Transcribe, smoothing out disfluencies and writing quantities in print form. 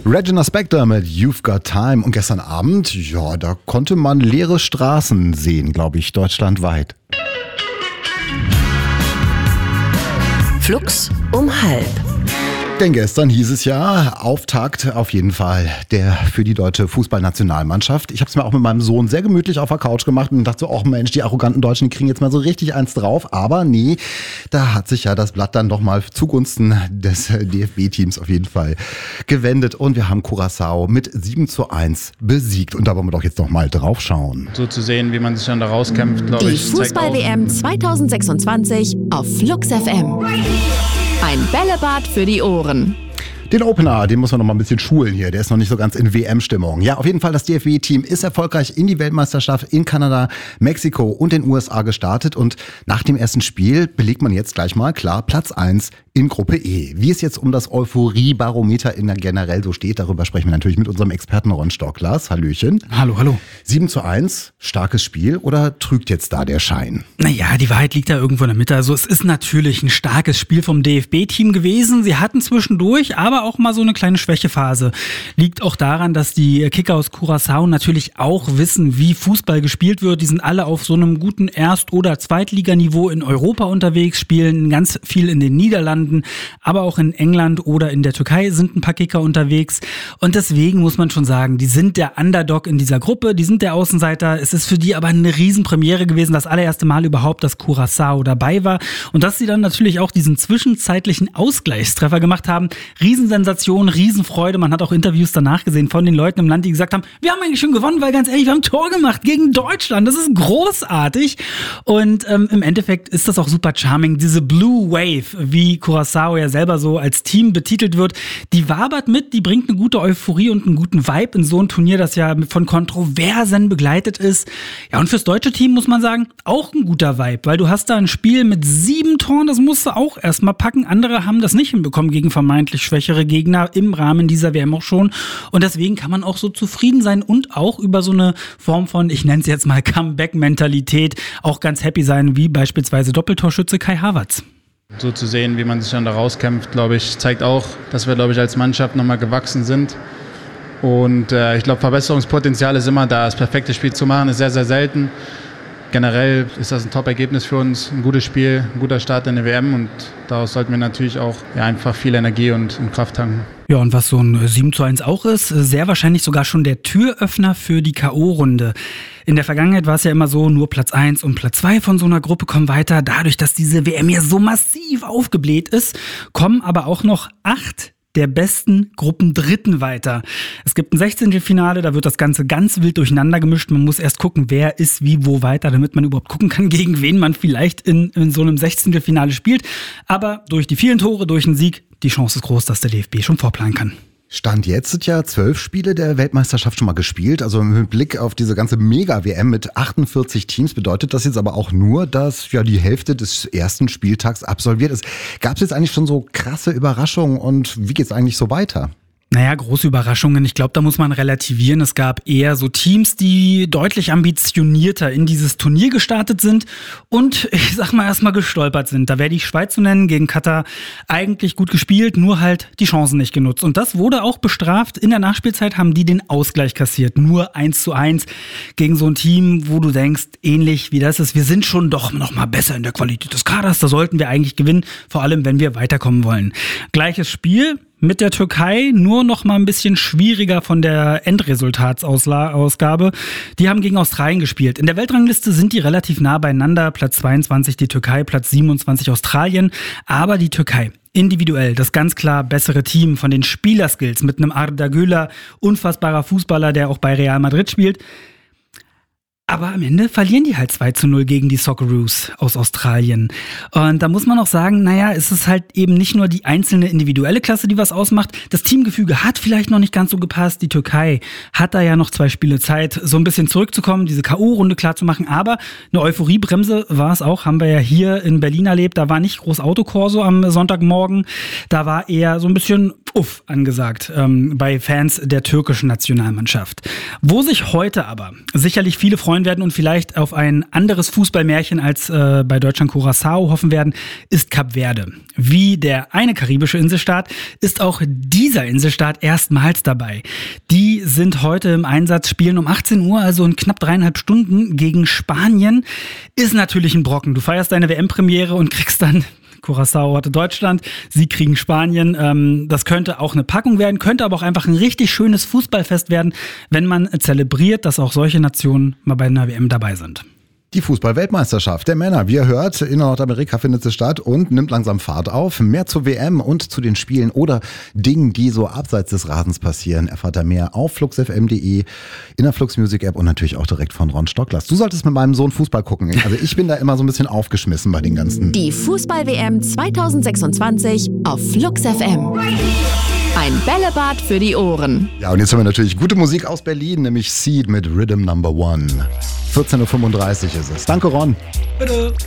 Regina Spektor mit You've Got Time. Und gestern Abend, ja, da konnte man leere Straßen sehen, glaube ich, deutschlandweit. Flux um 12:30. Denn gestern hieß es ja, Auftakt auf jeden Fall für die deutsche Fußballnationalmannschaft. Ich habe es mir auch mit meinem Sohn sehr gemütlich auf der Couch gemacht und dachte so, ach Mensch, die arroganten Deutschen, die kriegen jetzt mal so richtig eins drauf. Aber nee, da hat sich ja das Blatt dann doch mal zugunsten des DFB-Teams auf jeden Fall gewendet. Und wir haben Curaçao mit 7:1 besiegt. Und da wollen wir doch jetzt noch mal drauf schauen. So zu sehen, wie man sich dann da rauskämpft, glaube ich. Die Fußball-WM 2026 auf Flux FM. Ein Bällebad für die Ohren. Den Opener, den muss man noch mal ein bisschen schulen hier. Der ist noch nicht so ganz in WM-Stimmung. Ja, auf jeden Fall, das DFB-Team ist erfolgreich in die Weltmeisterschaft in Kanada, Mexiko und den USA gestartet. Und nach dem ersten Spiel belegt man jetzt gleich mal klar Platz 1 in Gruppe E. Wie es jetzt um das Euphorie-Barometer generell so steht, darüber sprechen wir natürlich mit unserem Experten Ron Stocklas. Hallöchen. Hallo. 7:1, starkes Spiel oder trügt jetzt da der Schein? Naja, die Wahrheit liegt da irgendwo in der Mitte. Also es ist natürlich ein starkes Spiel vom DFB-Team gewesen. Sie hatten zwischendurch aber auch mal so eine kleine Schwächephase. Liegt auch daran, dass die Kicker aus Curaçao natürlich auch wissen, wie Fußball gespielt wird. Die sind alle auf so einem guten Erst- oder Zweitliganiveau in Europa unterwegs, spielen ganz viel in den Niederlanden, aber auch in England oder in der Türkei sind ein paar Kicker unterwegs. Und deswegen muss man schon sagen, die sind der Underdog in dieser Gruppe, die sind der Außenseiter. Es ist für die aber eine Riesenpremiere gewesen, das allererste Mal überhaupt, dass Curaçao dabei war. Und dass sie dann natürlich auch diesen zwischenzeitlichen Ausgleichstreffer gemacht haben. Riesensensation, Riesenfreude. Man hat auch Interviews danach gesehen von den Leuten im Land, die gesagt haben, wir haben eigentlich schon gewonnen, weil ganz ehrlich, wir haben ein Tor gemacht gegen Deutschland. Das ist großartig. Und im Endeffekt ist das auch super charming. Diese Blue Wave, wie Curaçao ja selber so als Team betitelt wird, die wabert mit, die bringt eine gute Euphorie und einen guten Vibe in so ein Turnier, das ja von Kontroversen begleitet ist. Ja, und fürs deutsche Team muss man sagen, auch ein guter Vibe, weil du hast da ein Spiel mit 7 Toren, das musst du auch erstmal packen. Andere haben das nicht hinbekommen gegen vermeintlich schwächere Gegner im Rahmen dieser WM auch schon. Und deswegen kann man auch so zufrieden sein und auch über so eine Form von, ich nenne es jetzt mal Comeback-Mentalität, auch ganz happy sein, wie beispielsweise Doppeltorschütze Kai Havertz. So zu sehen, wie man sich dann da rauskämpft, glaube ich, zeigt auch, dass wir, glaube ich, als Mannschaft nochmal gewachsen sind. Und ich glaube, Verbesserungspotenzial ist immer da. Das perfekte Spiel zu machen ist sehr, sehr selten. Generell ist das ein Top-Ergebnis für uns, ein gutes Spiel, ein guter Start in der WM und daraus sollten wir natürlich auch einfach viel Energie und Kraft tanken. Ja, und was so ein 7:1 auch ist, sehr wahrscheinlich sogar schon der Türöffner für die K.O.-Runde. In der Vergangenheit war es ja immer so, nur Platz 1 und Platz 2 von so einer Gruppe kommen weiter. Dadurch, dass diese WM ja so massiv aufgebläht ist, kommen aber auch noch 8 der besten Gruppendritten weiter. Es gibt ein 16. da wird das Ganze ganz wild durcheinander gemischt. Man muss erst gucken, wer ist wie wo weiter, damit man überhaupt gucken kann, gegen wen man vielleicht in so einem 16. spielt. Aber durch die vielen Tore, durch den Sieg, die Chance ist groß, dass der DFB schon vorplanen kann. Stand jetzt sind ja 12 Spiele der Weltmeisterschaft schon mal gespielt. Also mit Blick auf diese ganze Mega-WM mit 48 Teams bedeutet das jetzt aber auch nur, dass ja die Hälfte des ersten Spieltags absolviert ist. Gab es jetzt eigentlich schon so krasse Überraschungen und wie geht's eigentlich so weiter? Naja, große Überraschungen. Ich glaube, da muss man relativieren. Es gab eher so Teams, die deutlich ambitionierter in dieses Turnier gestartet sind und ich sag mal erstmal gestolpert sind. Da wäre die Schweiz zu nennen, gegen Katar eigentlich gut gespielt, nur halt die Chancen nicht genutzt. Und das wurde auch bestraft. In der Nachspielzeit haben die den Ausgleich kassiert. Nur 1:1 gegen so ein Team, wo du denkst, ähnlich wie das ist, wir sind schon doch noch mal besser in der Qualität des Kaders. Da sollten wir eigentlich gewinnen, vor allem wenn wir weiterkommen wollen. Gleiches Spiel mit der Türkei, nur noch mal ein bisschen schwieriger von der Endresultatsausgabe. Die haben gegen Australien gespielt. In der Weltrangliste sind die relativ nah beieinander. Platz 22 die Türkei, Platz 27 Australien. Aber die Türkei individuell das ganz klar bessere Team von den Spielerskills mit einem Arda Güler, unfassbarer Fußballer, der auch bei Real Madrid spielt. Aber am Ende verlieren die halt 2:0 gegen die Socceroos aus Australien. Und da muss man auch sagen, naja, es ist halt eben nicht nur die einzelne individuelle Klasse, die was ausmacht. Das Teamgefüge hat vielleicht noch nicht ganz so gepasst. Die Türkei hat da ja noch 2 Spiele Zeit, so ein bisschen zurückzukommen, diese K.O.-Runde klar zu machen. Aber eine Euphoriebremse war es auch, haben wir ja hier in Berlin erlebt. Da war nicht groß Autokorso am Sonntagmorgen. Da war eher so ein bisschen angesagt bei Fans der türkischen Nationalmannschaft. Wo sich heute aber sicherlich viele freuen, freuen werden und vielleicht auf ein anderes Fußballmärchen als bei Deutschland Curaçao hoffen werden, ist Kap Verde. Wie der eine karibische Inselstaat ist auch dieser Inselstaat erstmals dabei. Die sind heute im Einsatz, spielen um 18 Uhr, also in knapp 3,5 Stunden gegen Spanien. Ist natürlich ein Brocken. Du feierst deine WM-Premiere und kriegst dann Curaçao hatte Deutschland, sie kriegen Spanien. Das könnte auch eine Packung werden, könnte aber auch einfach ein richtig schönes Fußballfest werden, wenn man zelebriert, dass auch solche Nationen mal bei einer WM dabei sind. Die Fußball-Weltmeisterschaft der Männer, wie ihr hört, in Nordamerika findet sie statt und nimmt langsam Fahrt auf. Mehr zur WM und zu den Spielen oder Dingen, die so abseits des Rasens passieren, erfahrt ihr mehr auf fluxfm.de, in der Flux Music App und natürlich auch direkt von Ron Stocklers. Du solltest mit meinem Sohn Fußball gucken. Also ich bin da immer so ein bisschen aufgeschmissen bei den ganzen. Die Fußball-WM 2026 auf Flux FM. Ein Bällebad für die Ohren. Ja, und jetzt haben wir natürlich gute Musik aus Berlin, nämlich Seed mit Rhythm Number 1. 14.35 Uhr ist es. Danke, Ron. Bitte.